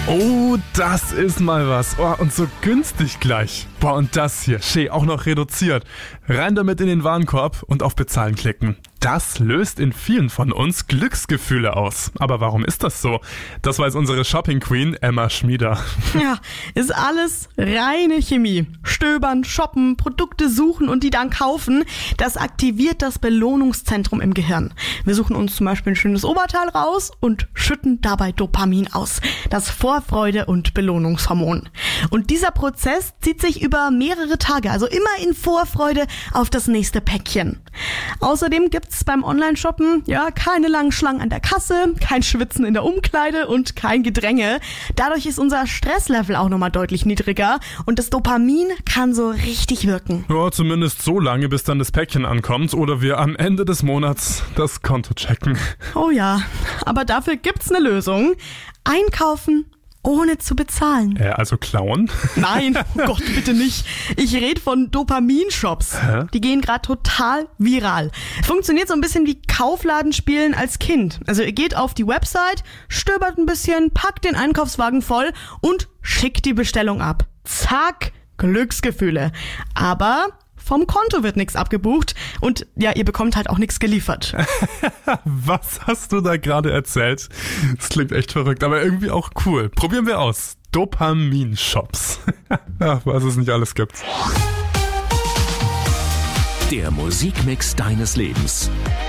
Oh, das ist mal was. Oh, und so günstig gleich. Boah, und das hier, schön, auch noch reduziert. Rein damit in den Warenkorb und auf Bezahlen klicken. Das löst in vielen von uns Glücksgefühle aus. Aber warum ist das so? Das weiß unsere Shopping Queen Emma Schmieder. Ja, ist alles reine Chemie. Stöbern, shoppen, Produkte suchen und die dann kaufen, das aktiviert das Belohnungszentrum im Gehirn. Wir suchen uns zum Beispiel ein schönes Oberteil raus und schütten dabei Dopamin aus. Das Vorfreude- und Belohnungshormon. Und dieser Prozess zieht sich über mehrere Tage, also immer in Vorfreude auf das nächste Päckchen. Außerdem gibt's beim Online-Shoppen keine langen Schlangen an der Kasse, kein Schwitzen in der Umkleide und kein Gedränge. Dadurch ist unser Stresslevel auch nochmal deutlich niedriger und das Dopamin kann so richtig wirken. Ja, zumindest so lange, bis dann das Päckchen ankommt oder wir am Ende des Monats das Konto checken. Oh ja, aber dafür gibt's eine Lösung. Einkaufen ohne zu bezahlen. Also klauen? Nein, oh Gott, bitte nicht. Ich rede von Dopaminshops. Hä? Die gehen gerade total viral. Funktioniert so ein bisschen wie Kaufladenspielen als Kind. Also ihr geht auf die Website, stöbert ein bisschen, packt den Einkaufswagen voll und schickt die Bestellung ab. Zack, Glücksgefühle. Aber vom Konto wird nichts abgebucht und ja, ihr bekommt halt auch nichts geliefert. Was hast du da gerade erzählt? Das klingt echt verrückt, aber irgendwie auch cool. Probieren wir aus. Dopaminshops. Ja, was es nicht alles gibt. Der Musikmix deines Lebens.